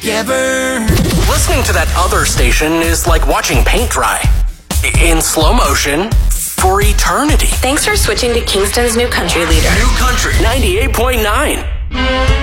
together. Listening to that other station is like watching paint dry. In slow motion for eternity. Thanks for switching to Kingston's new country leader. New country 98.9.